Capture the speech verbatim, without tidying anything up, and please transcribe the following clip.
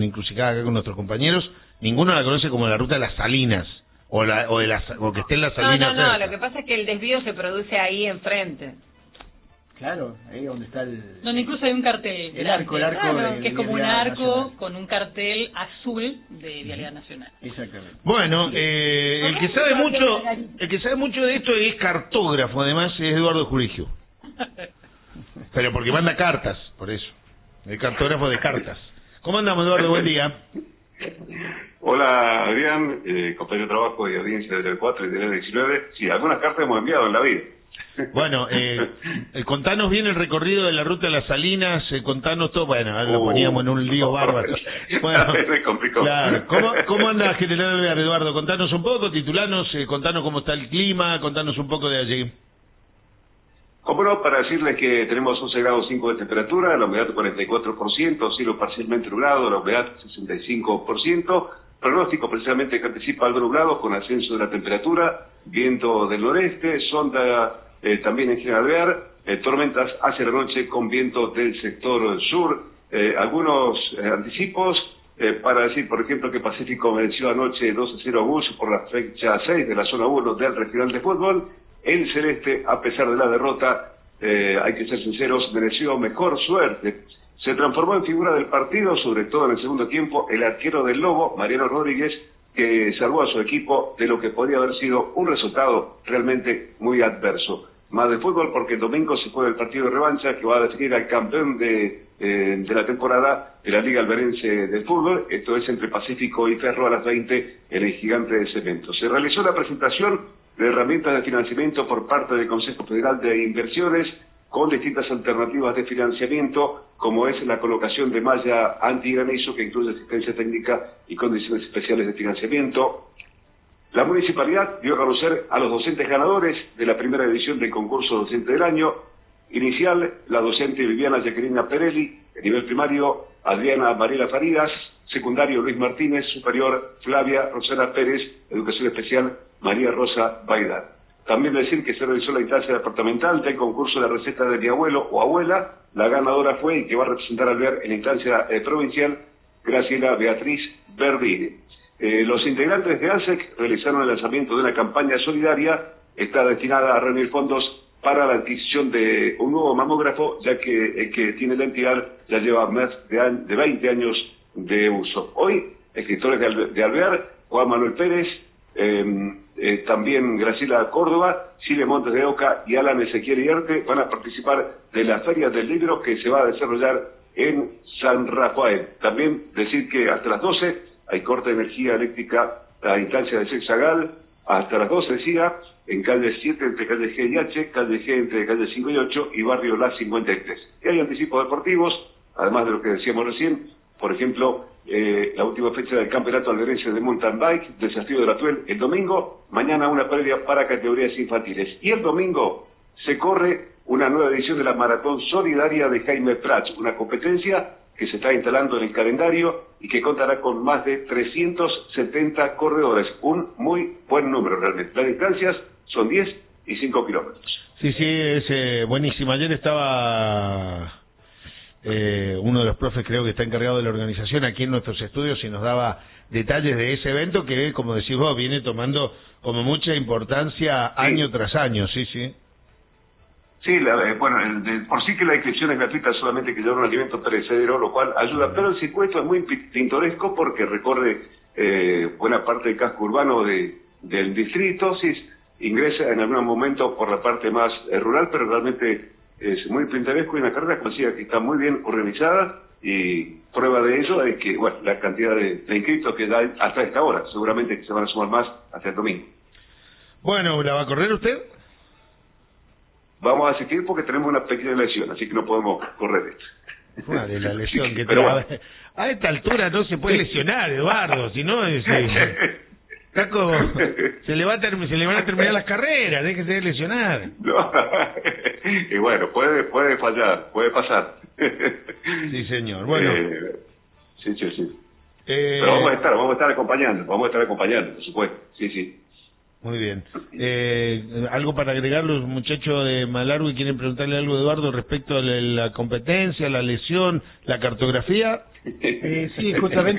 encrucijada acá con nuestros compañeros, ninguno la conoce como la ruta de las Salinas, o la o de las o que esté en las Salinas. No, no, no, lo que pasa es que el desvío se produce ahí enfrente. Claro, ahí donde está el... Donde incluso hay un cartel. El arco, el arco claro, de, que es de como un Vialidad arco Nacional. con un cartel azul de Vialidad Nacional. Exactamente. Bueno, eh, el que sabe mucho, el que sabe mucho de esto es cartógrafo, además es Eduardo Jurigio. Pero porque manda cartas, por eso. El cartógrafo de cartas. ¿Cómo andamos, Eduardo? Buen día. Hola, Adrián, eh, compañero de trabajo y audiencia del cuatro y del diecinueve. Sí, algunas cartas hemos enviado en la vida. Bueno, eh, eh, contanos bien el recorrido de la ruta de las Salinas, eh, contanos todo. Bueno, ahora lo Uh, poníamos en un lío bárbaro. Bueno, me complicó. claro. ¿Cómo, ¿Cómo anda General Alvear, Eduardo? Contanos un poco, titulanos, eh, contanos cómo está el clima, contanos un poco de allí. Como no, para decirles que tenemos once grados cinco de temperatura, la humedad cuarenta y cuatro por ciento, cielo parcialmente nublado, la humedad sesenta y cinco por ciento, pronóstico precisamente que anticipa algo nublado con ascenso de la temperatura, viento del noreste, sonda eh, también en General Alvear, eh, tormentas hacia la noche con viento del sector sur, eh, algunos eh, anticipos eh, para decir, por ejemplo, que Pacífico venció anoche dos a cero a Bush por la fecha seis de la zona uno del regional de fútbol. El Celeste, a pesar de la derrota, eh, hay que ser sinceros, mereció mejor suerte. Se transformó en figura del partido, sobre todo en el segundo tiempo, el arquero del Lobo, Mariano Rodríguez, que salvó a su equipo de lo que podría haber sido un resultado realmente muy adverso. Más de fútbol, porque el domingo se juega el partido de revancha que va a definir al campeón de, eh, de la temporada de la Liga Alverense de Fútbol. Esto es entre Pacífico y Ferro a las veinte en el Gigante de Cemento. Se realizó la presentación de herramientas de financiamiento por parte del Consejo Federal de Inversiones con distintas alternativas de financiamiento, como es la colocación de malla antigranizo que incluye asistencia técnica y condiciones especiales de financiamiento. La municipalidad dio a conocer a los docentes ganadores de la primera edición del concurso docente del año. Inicial, la docente Viviana Jacquelina Perelli, de nivel primario, Adriana Mariela Farías, secundario Luis Martínez, superior Flavia Rosana Pérez, educación especial María Rosa Baidán. También decir que se realizó la instancia departamental del concurso de la receta de mi abuelo o abuela. La ganadora fue y que va a representar al ver en la instancia eh, provincial, Graciela Beatriz Verdini. Eh, los integrantes de ANSEC realizaron el lanzamiento de una campaña solidaria, está destinada a reunir fondos para la adquisición de un nuevo mamógrafo, ya que el que tiene la entidad ya lleva más de, de veinte años de uso. Hoy, escritores de, Alve de Alvear, Juan Manuel Pérez, eh, eh, también Graciela Córdoba, Chile Montes de Oca y Alan Ezequiel Iarte van a participar de la Feria del Libro que se va a desarrollar en San Rafael. También decir que hasta las doce hay corte de energía eléctrica a instancia de Sexagal, hasta las doce decía, en calle siete entre calle G y H, calle G entre calle cinco y ocho y barrio La cincuenta y tres. Y hay anticipos deportivos, además de lo que decíamos recién, por ejemplo, eh, la última fecha del campeonato alverense de mountain bike, desafío de la Tuel, el domingo, mañana una previa para categorías infantiles. Y el domingo se corre una nueva edición de la Maratón Solidaria de Jaime Prats, una competencia que se está instalando en el calendario y que contará con más de trescientos setenta corredores, un muy buen número realmente. Las distancias son diez y cinco kilómetros. Sí, sí, es eh, buenísimo. Ayer estaba eh, uno de los profes, creo que está encargado de la organización aquí en nuestros estudios y nos daba detalles de ese evento que, como decís vos, viene tomando como mucha importancia sí. año tras año, sí, sí. Sí, la, eh, bueno, el, de, por sí que la inscripción es gratuita, solamente que lleva un alimento perecedero, lo cual ayuda, pero el circuito es muy pintoresco porque recorre eh, buena parte del casco urbano de, del distrito, sí, ingresa en algún momento por la parte más eh, rural, pero realmente es muy pintoresco y una carrera conocida que está muy bien organizada y prueba de eso es que, bueno, la cantidad de, de inscritos que da hasta esta hora, seguramente que se van a sumar más hasta el domingo. Bueno, ¿la va a correr usted? Vamos a asistir porque tenemos una pequeña lesión, así que no podemos correr esto. Vale, la lesión que Pero te... bueno. A esta altura no se puede lesionar, Eduardo, si no es... Está como... Se le, va a term... se le van a terminar las carreras, déjese de lesionar. No. Y bueno, puede puede fallar, puede pasar. Sí, señor. Bueno. Eh, sí, sí, sí. Eh... Pero vamos a estar, vamos a estar acompañando, vamos a estar acompañando, por supuesto. Sí, sí. Muy bien. Eh, ¿Algo para agregar? Los muchachos de Malargüe quieren preguntarle algo a Eduardo respecto a la competencia, la lesión, la cartografía. Eh, sí, justamente.